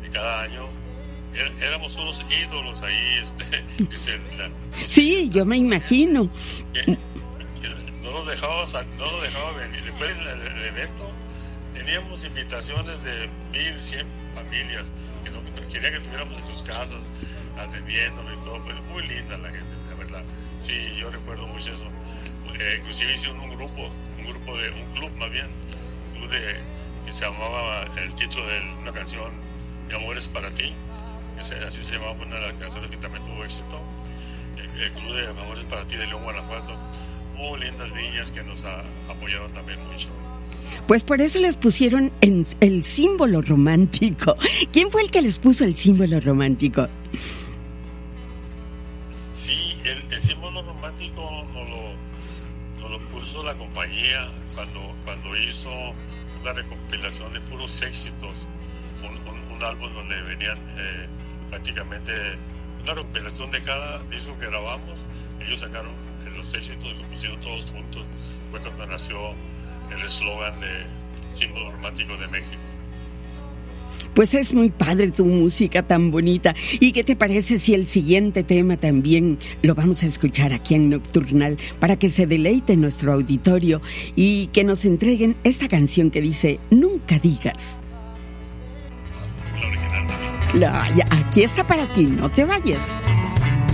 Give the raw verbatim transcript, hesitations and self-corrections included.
cada año. Éramos unos ídolos ahí, este, la, sí, yo me imagino. Que, que no nos dejaba, no nos dejaba venir. Después del el evento teníamos invitaciones de mil, cien familias que, no, que querían que tuviéramos en sus casas, atendiéndonos y todo. Pues muy linda la gente, la verdad. Sí, yo recuerdo mucho eso. Eh, inclusive hicieron un grupo, un grupo de, un club más bien, un club de, que se llamaba, el título de una canción, Mi amor es para ti. Así se llamaba una de las canciones que también tuvo éxito, el, el Club de Amores para ti de León, Guanajuato. Muy lindas niñas que nos a, apoyaron también mucho. Pues por eso les pusieron en el símbolo romántico. ¿Quién fue el que les puso el símbolo romántico? Sí, el, el símbolo romántico nos lo, nos lo puso la compañía cuando, cuando hizo una recopilación de puros éxitos, un, un, un álbum donde venían eh, prácticamente una recopilación de cada disco que grabamos. Ellos sacaron los éxitos y los pusieron todos juntos. Fue cuando nació el eslogan de Símbolo Romántico de México. Pues es muy padre tu música tan bonita. ¿Y qué te parece si el siguiente tema también lo vamos a escuchar aquí en Nocturnal para que se deleite nuestro auditorio y que nos entreguen esta canción que dice Nunca digas? La original también. La, ya, aquí está para ti, no te vayas.